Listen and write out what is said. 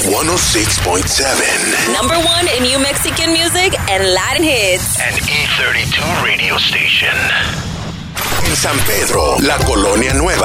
106.7. Number one in new Mexican music and Latin hits. An E32 radio station. En San Pedro, la Colonia Nueva.